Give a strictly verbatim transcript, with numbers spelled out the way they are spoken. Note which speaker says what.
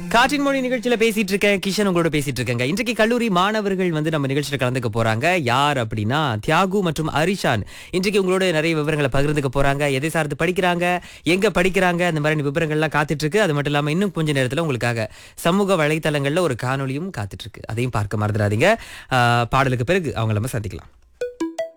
Speaker 1: காற்றின் மொழி நிகழ்ச்சியில பேசிட்டு இருக்கேன். கிஷன் உங்களோட பேசிட்டு இருக்கேங்க. இன்றைக்கு கல்லூரி மாணவர்கள் வந்து நம்ம நிகழ்ச்சியில கலந்துக்க போறாங்க. யார் அப்படின்னா தியாகு மற்றும் அரிஷான். இன்றைக்கு உங்களோட நிறைய விவரங்களை பகிர்ந்துக்க போறாங்க. எதை சார்ந்து படிக்கிறாங்க, எங்க படிக்கிறாங்க, அந்த மாதிரி விவரங்கள்லாம் காத்துட்டு இருக்கு. அது மட்டும் இல்லாம இன்னும் கொஞ்ச நேரத்துல உங்களுக்காக சமூக வலைத்தளங்கள்ல ஒரு காணொளியும் காத்துட்டு இருக்கு. அதையும் பார்க்க மறந்துடாதீங்க. ஆஹ் பாடலுக்கு பிறகு அவங்கள நம்ம சந்திக்கலாம்.